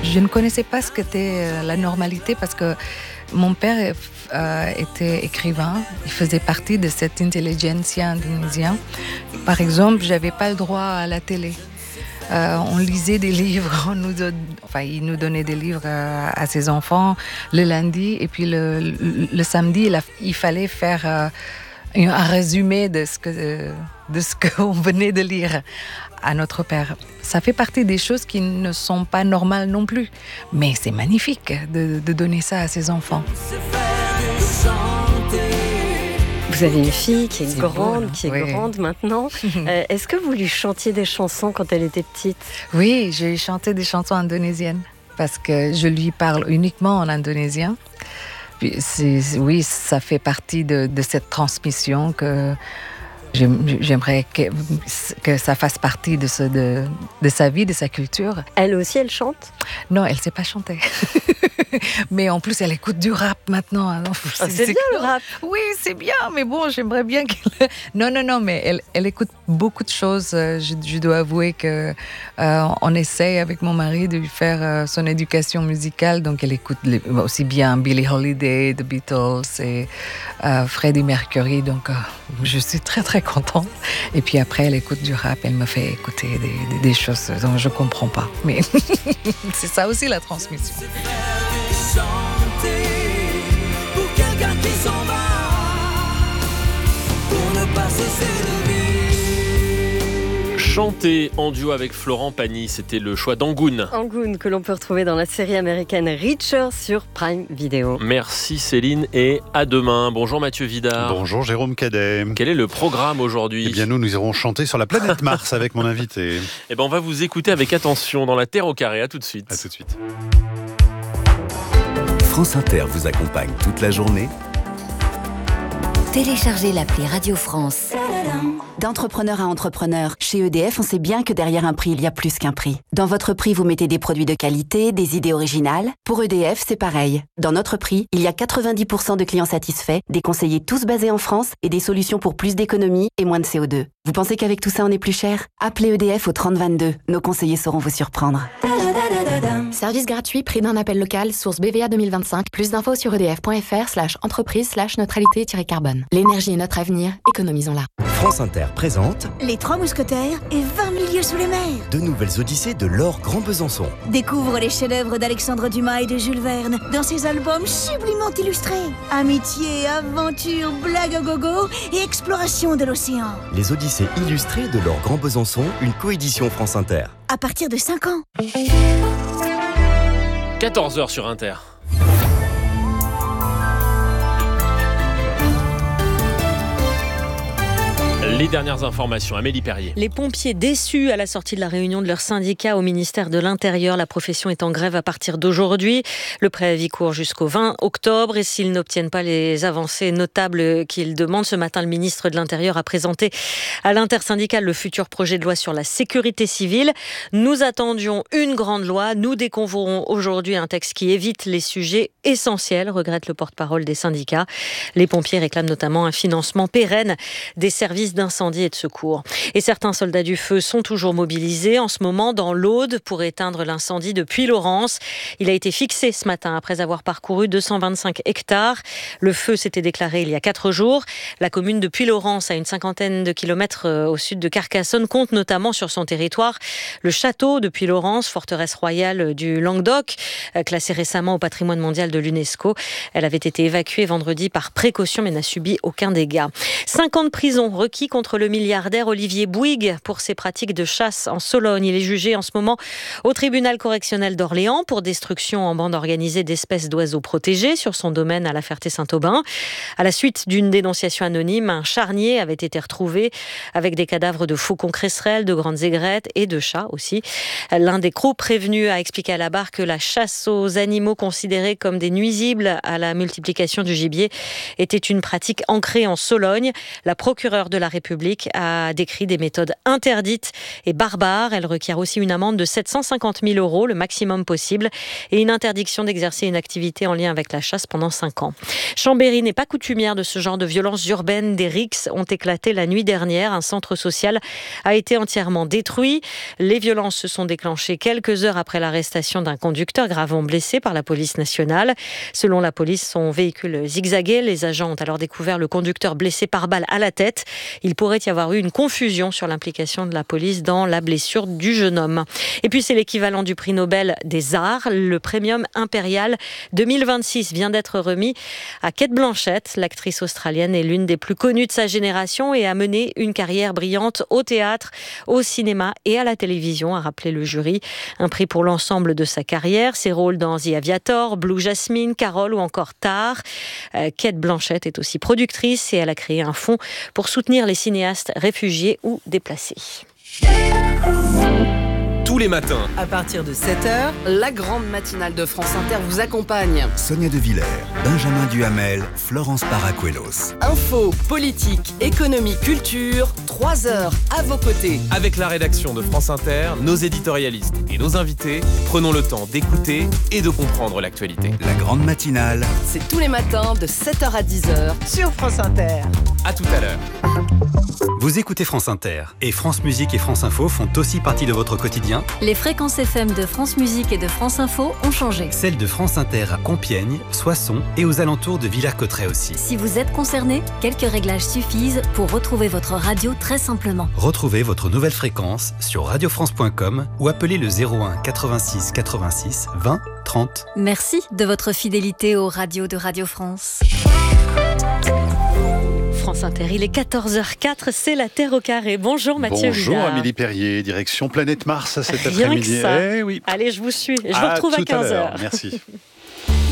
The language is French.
Je ne connaissais pas ce qu'était la normalité parce que mon père était écrivain. Il faisait partie de cette intelligentsia indonésienne. Par exemple, j'avais pas le droit à la télé. On lisait des livres, il nous donnait des livres à ses enfants le lundi et puis le samedi, il fallait faire un résumé de ce qu'on venait de lire à notre père. Ça fait partie des choses qui ne sont pas normales non plus, mais c'est magnifique de donner ça à ses enfants. Vous avez une fille qui est grande, beau, qui est oui. grande maintenant. Est-ce que vous lui chantiez des chansons quand elle était petite ? Oui, j'ai chanté des chansons indonésiennes parce que je lui parle uniquement en indonésien. Puis oui, ça fait partie de cette transmission que j'aimerais que ça fasse partie de sa vie, de sa culture. Elle aussi, elle chante ? Non, elle ne sait pas chanter. Mais en plus, elle écoute du rap maintenant. Alors, c'est bien le rap. Oui, c'est bien, mais bon, j'aimerais bien qu'elle... Non, mais elle écoute beaucoup de choses. Je dois avouer qu'on essaye avec mon mari de lui faire son éducation musicale. Donc, elle écoute aussi bien Billie Holiday, The Beatles et Freddie Mercury. Donc, je suis très, très contente. Et puis après, elle écoute du rap. Elle me fait écouter des choses dont je ne comprends pas. Mais c'est ça aussi la transmission. Chanter pour quelqu'un qui s'en va, pour ne pas cesser de vivre. Chanter en duo avec Florent Pagny, c'était le choix d'Angoun. Angoun, que l'on peut retrouver dans la série américaine Reacher sur Prime Video. Merci Céline et à demain. Bonjour Mathieu Vidard. Bonjour Jérôme Cadet. Quel est le programme aujourd'hui ? Eh bien nous irons chanter sur la planète Mars avec mon invité. Eh bien on va vous écouter avec attention dans La Terre au carré. À tout de suite. À tout de suite. France Inter vous accompagne toute la journée. Téléchargez l'appli Radio France. D'entrepreneur à entrepreneur, chez EDF, on sait bien que derrière un prix, il y a plus qu'un prix. Dans votre prix, vous mettez des produits de qualité, des idées originales. Pour EDF, c'est pareil. Dans notre prix, il y a 90% de clients satisfaits, des conseillers tous basés en France et des solutions pour plus d'économie et moins de CO2. Vous pensez qu'avec tout ça, on est plus cher ? Appelez EDF au 3022. Nos conseillers sauront vous surprendre. Service gratuit, prix d'un appel local, source BVA 2025. Plus d'infos sur edf.fr/entreprise/neutralité-carbone. L'énergie est notre avenir, économisons-la. France Inter présente Les Trois Mousquetaires et 20 milieux sous les mers. de nouvelles odyssées de Laure Grand Besançon. Découvre les chefs-d'œuvre d'Alexandre Dumas et de Jules Verne dans ses albums sublimement illustrés. Amitié, aventure, blague à gogo et exploration de l'océan. Les odyssées illustrées de Laure Grand Besançon, une coédition France Inter. À partir de 5 ans. 14h sur Inter. Les dernières informations, Amélie Perrier. Les pompiers déçus à la sortie de la réunion de leur syndicat au ministère de l'Intérieur. La profession est en grève à partir d'aujourd'hui. Le préavis court jusqu'au 20 octobre et s'ils n'obtiennent pas les avancées notables qu'ils demandent, ce matin, le ministre de l'Intérieur a présenté à l'intersyndicale le futur projet de loi sur la sécurité civile. Nous attendions une grande loi. Nous découvrons aujourd'hui un texte qui évite les sujets essentiels, regrette le porte-parole des syndicats. Les pompiers réclament notamment un financement pérenne des services d'incendie et de secours. Et certains soldats du feu sont toujours mobilisés en ce moment dans l'Aude pour éteindre l'incendie de Puylaurens. Il a été fixé ce matin après avoir parcouru 225 hectares. Le feu s'était déclaré il y a 4 jours. La commune de Puylaurens, à une 50aine de kilomètres au sud de Carcassonne, compte notamment sur son territoire le château de Puylaurens, forteresse royale du Languedoc, classée récemment au patrimoine mondial de l'UNESCO. Elle avait été évacuée vendredi par précaution mais n'a subi aucun dégât. 5 ans de prison requis contre le milliardaire Olivier Bouygues pour ses pratiques de chasse en Sologne. Il est jugé en ce moment au tribunal correctionnel d'Orléans pour destruction en bande organisée d'espèces d'oiseaux protégés sur son domaine à La Ferté-Saint-Aubin. À la suite d'une dénonciation anonyme, un charnier avait été retrouvé avec des cadavres de faucons cresserelles, de grandes aigrettes et de chats aussi. L'un des crocs prévenus a expliqué à la barre que la chasse aux animaux considérés comme des nuisibles à la multiplication du gibier était une pratique ancrée en Sologne. La procureure de la République a décrit des méthodes interdites et barbares. Elle requiert aussi une amende de 750 000 €, le maximum possible, et une interdiction d'exercer une activité en lien avec la chasse pendant 5 ans. Chambéry n'est pas coutumière de ce genre de violences urbaines. Des rixes ont éclaté la nuit dernière. Un centre social a été entièrement détruit. Les violences se sont déclenchées quelques heures après l'arrestation d'un conducteur gravement blessé par la police nationale. Selon la police, son véhicule zigzaguait. Les agents ont alors découvert le conducteur blessé par balle à la tête. Il pourrait y avoir eu une confusion sur l'implication de la police dans la blessure du jeune homme. Et puis c'est l'équivalent du prix Nobel des Arts. Le Premium Impérial 2026 vient d'être remis à Cate Blanchett. L'actrice australienne est l'une des plus connues de sa génération et a mené une carrière brillante au théâtre, au cinéma et à la télévision, a rappelé le jury. Un prix pour l'ensemble de sa carrière, ses rôles dans The Aviator, Blue Jasmine, Carole ou encore Tar. Cate Blanchett est aussi productrice et elle a créé un fonds pour soutenir les cinéastes réfugiés ou déplacés. Tous les matins, à partir de 7h, la grande matinale de France Inter vous accompagne. Sonia De Villers, Benjamin Duhamel, Florence Paracuelos. Info, politique, économie, culture, 3 heures à vos côtés. avec la rédaction de France Inter, nos éditorialistes et nos invités, prenons le temps d'écouter et de comprendre l'actualité. La grande matinale, C'est tous les matins de 7h à 10h sur France Inter. À tout à l'heure. Vous écoutez France Inter et France Musique et France Info font aussi partie de votre quotidien. Les fréquences FM de France Musique et de France Info ont changé. Celles de France Inter à Compiègne, Soissons et aux alentours de Villers-Cotterêts aussi. Si vous êtes concerné, quelques réglages suffisent pour retrouver votre radio très simplement. Retrouvez votre nouvelle fréquence sur radiofrance.com ou appelez le 01 86 86 20 30. Merci de votre fidélité aux radios de Radio France. France Inter, il est 14h04, c'est la Terre au carré. Bonjour Mathieu Bonjour Vidard. Amélie Perrier, direction Planète Mars cet Rien après-midi. que ça. Oui. Allez, je vous suis. Je vous retrouve à tout à 15h. l'heure. Merci.